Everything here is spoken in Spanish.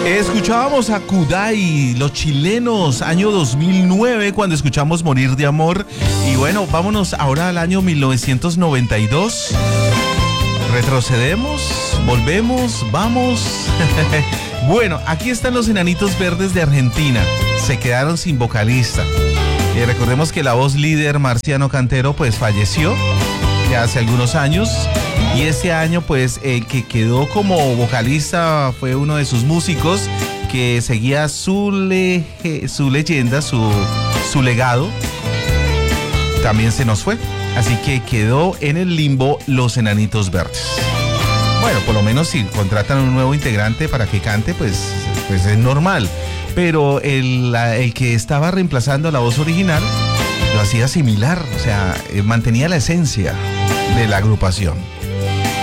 Escuchábamos a Kudai, los chilenos, año 2009, cuando escuchamos Morir de Amor. Y bueno, vámonos ahora al año 1992. Retrocedemos, volvemos, vamos. Bueno, aquí están los Enanitos Verdes de Argentina. Se quedaron sin vocalista. Recordemos que la voz líder, Marciano Cantero, pues falleció ya hace algunos años. Y este año, pues, el que quedó como vocalista fue uno de sus músicos que seguía su leyenda, su legado. También se nos fue. Así que quedó en el limbo los Enanitos Verdes. Bueno, por lo menos si contratan un nuevo integrante para que cante, pues es normal. Pero el que estaba reemplazando la voz original lo hacía similar, o sea, mantenía la esencia de la agrupación.